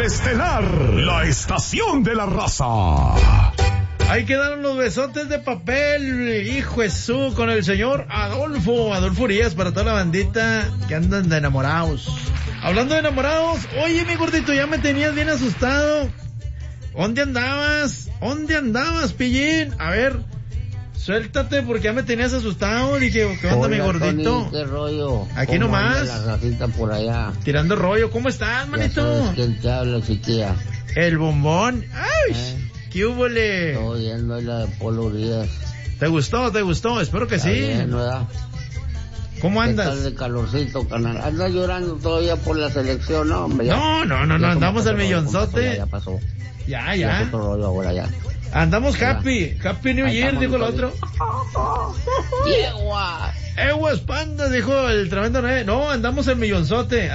Estelar, la estación de la raza. Ahí quedaron los besotes de papel, hijo Jesús, con el señor Adolfo Urias, para toda la bandita que andan de enamorados. Hablando de enamorados, oye mi gordito, ya me tenías bien asustado. ¿Dónde andabas, pillín? A ver, suéltate porque ya me tenías asustado. Dije, ¿qué onda, hola, mi gordito? Tony, ¿qué rollo? Aquí nomás. La racita por allá. Tirando rollo, ¿cómo estás, manito? Ya sabes quién te habla, chiquilla. El bombón. ¡Ay! ¿Qué húbole? Estoy viendo la de Polo Urias. ¿Te gustó? Espero que Está sí. bien, ¿verdad? ¿Cómo andas? ¿Qué tal de calorcito, canal? ¿Andas llorando todavía por la selección? No, hombre. No, andamos al millonzote. Ya pasó. Ya. Ya es otro rollo ahora, ya. Andamos happy New Year, dijo el otro. Eguas pandas, dijo el tremendo Noé. No, andamos al millonzote.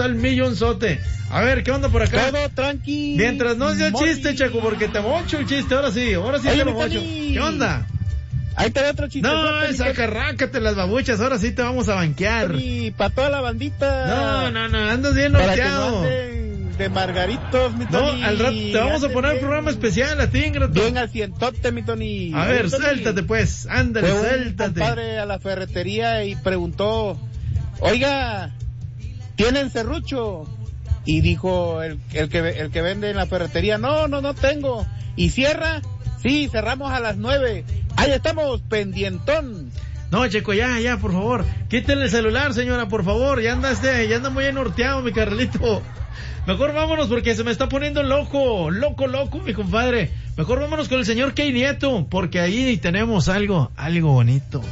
A ver, ¿qué onda por acá? Todo tranqui. Mientras no sea chiste, Chaco, porque te mocho el chiste, ahora sí Oye, te lo mocho. ¿Qué onda? Ahí te veo otro chiste. No, sacarrácate las babuchas, ahora sí te vamos a banquear. Y para toda la bandita. No, andas bien para norteado. Que no anden de margaritos, mi Tony. No, al rato te vamos a poner un programa especial a ti, ingrato. Bien al cientote, mi Tony. A ver, Tony, suéltate pues, ándale, fue suéltate. un compadre a la ferretería y preguntó, oiga, ¿tienen serrucho? Y dijo el que vende en la ferretería, no tengo. ¿Y cierra? Sí, cerramos a las 9. Ahí estamos, pendientón. No, Checo, ya, por favor. Quítale el celular, señora, por favor. Ya anda muy enorteado, mi Carlito. Mejor vámonos porque se me está poniendo loco, mi compadre. Mejor vámonos con el señor Key Nieto, porque ahí tenemos algo bonito.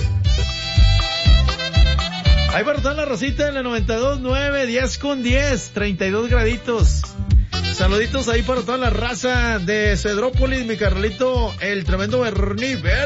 Ahí va toda la rosita en la 92.9, 10:10, 32 graditos. Saluditos ahí para toda la raza de Cedrópolis, mi Carlito, el tremendo Bernier.